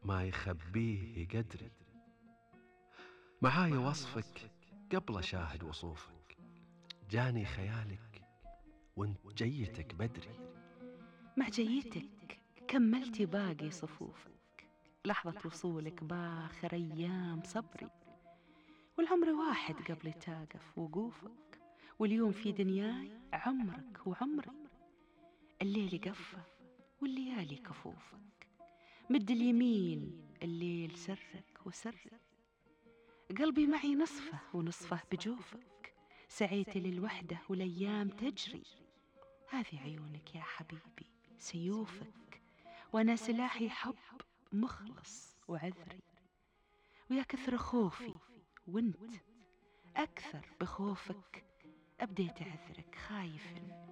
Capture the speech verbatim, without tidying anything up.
ما يخبيه قدري. معاي وصفك قبل شاهد وصوفك، جاني خيالك وانت جيتك بدري. مع جيتك كملتي باقي صفوفك، لحظة وصولك باخر أيام صبري. والعمر واحد قبل تاقف وقوفك، واليوم في دنياي عمرك وعمري. الليل قفة والليالي كفوفك، مد اليمين الليل سرك وسري. قلبي معي نصفه ونصفه بجوفك، سعيت للوحدة والأيام تجري. هذه عيونك يا حبيبي سيوفك، وأنا سلاحي حب مخلص وعذري. ويا كثر خوفي وانت أكثر بخوفك، أبديت أعذرك خايف